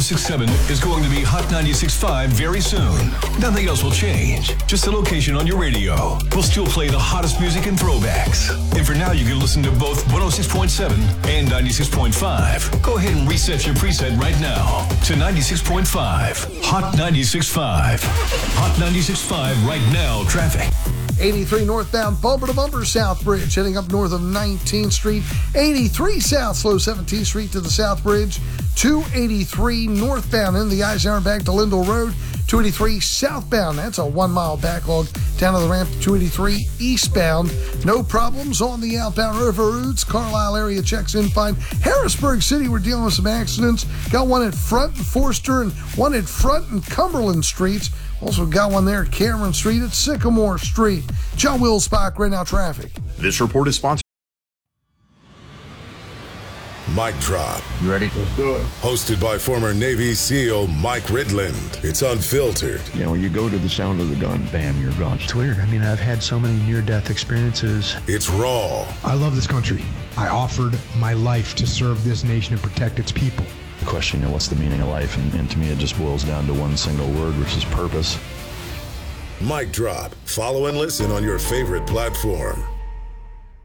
1067 is going to be Hot 96.5 very soon. Nothing else will change. Just the location on your radio. We'll still play the hottest music and throwbacks. And for now, you can listen to both 106.7 and 96.5. Go ahead and reset your preset right now to 96.5. Hot 96.5. Hot 96.5 right now. Traffic. 83 northbound, bumper to bumper, South Bridge, heading up north of 19th Street. 83 south, slow 17th Street to the South Bridge. 283 northbound in the Eisenhower back to Lindell Road. 283 southbound, that's a 1 mile backlog down to the ramp to 283 eastbound. No problems on the outbound river routes. Carlisle area checks in fine. Harrisburg City, we're dealing with some accidents. Got one at Front and Forster and one at Front and Cumberland Streets. Also got one there at Cameron Street at Sycamore Street. John Wilspach, right now traffic. This report is sponsored. Mic Drop. You ready? Let's do it. Hosted by former Navy SEAL Mike Ridland. It's unfiltered. You know, you go to the sound of the gun, bam, you're gone. It's weird. I mean, I've had so many near-death experiences. It's raw. I love this country. I offered my life to serve this nation and protect its people. The question, you know, what's the meaning of life? And to me, it just boils down to one single word, which is purpose. Mic Drop. Follow and listen on your favorite platform.